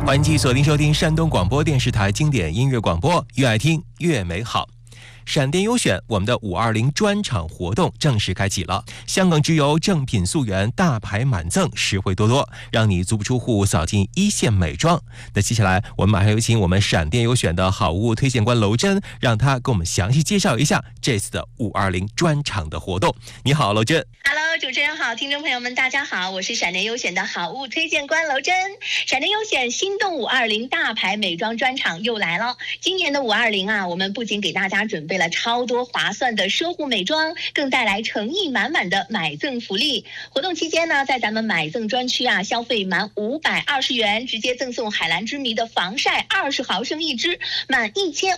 欢迎继续锁定收听山东广播电视台经典音乐广播，越爱听越美好。闪电优选，我们的520专场活动正式开启了。香港直邮正品溯源，大牌满赠，实惠多多，让你足不出户扫进一线美妆。那接下来我们马上有请我们闪电优选的好物推荐官娄真，让他给我们详细介绍一下这次的520专场的活动。你好，娄真。 Hello， 主持人好，听众朋友们大家好，我是闪电优选的好物推荐官娄真。闪电优选心动520大牌美妆专场又来了。今年的520啊，我们不仅给大家准备了超多划算的奢护美妆，更带来诚意满满的买赠福利。活动期间呢，在咱们买赠专区啊，消费满520元，直接赠送海蓝之谜的防晒20毫升1支，满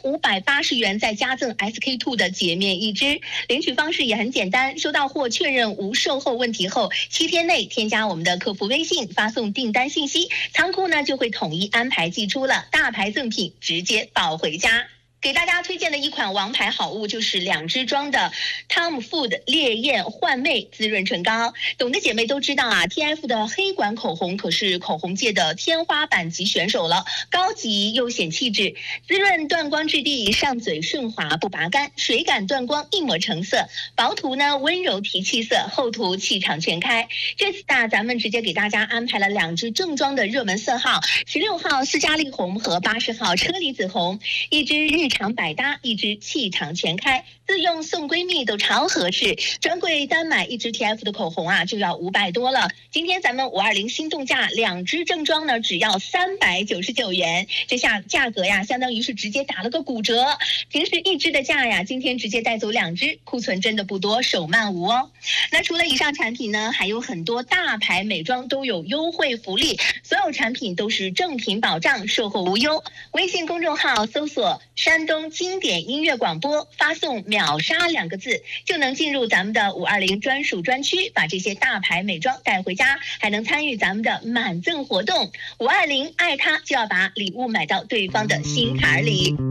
1580元再加赠 SK2 的洁面1支。领取方式也很简单，收到货确认无售后问题后，7天内添加我们的客服微信，发送订单信息，仓库呢就会统一安排寄出了，大牌赠品直接抱回家。给大家推荐的一款王牌好物就是2支装的 Tom Ford 烈焰焕魅滋润唇膏。懂的姐妹都知道啊 ，TF 的黑管口红可是口红界的天花板级选手了，高级又显气质，滋润断光质地，上嘴顺滑不拔干，水感断光一抹成色，薄涂呢温柔提气色，厚涂气场全开。这次啊，咱们直接给大家安排了2支正装的热门色号，16号斯嘉丽红和80号车厘子红，一支日常百搭，一支气场全开，自用送闺蜜都超合适。专柜单买1支 TF 的口红啊，就要500多了。今天咱们520心动价2支正装呢，只要399元，这下价格呀，相当于是直接打了个骨折。平时1支的价呀，今天直接带走2支，库存真的不多，手慢无哦。那除了以上产品呢，还有很多大牌美妆都有优惠福利，所有产品都是正品保障，售后无忧。微信公众号搜索山东经典音乐广播，发送秒杀2个字，就能进入咱们的520专属专区，把这些大牌美妆带回家，还能参与咱们的满赠活动。520爱它，就要把礼物买到对方的心坎里。